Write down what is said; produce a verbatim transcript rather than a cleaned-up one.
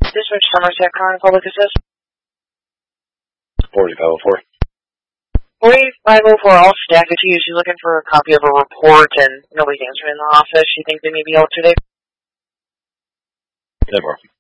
Dispatch Somerset Current Public Assist. forty-five oh four. forty-five oh four, all staff at you. She's looking for a copy of a report and nobody's answering in the office. She thinks they may be out today. Never.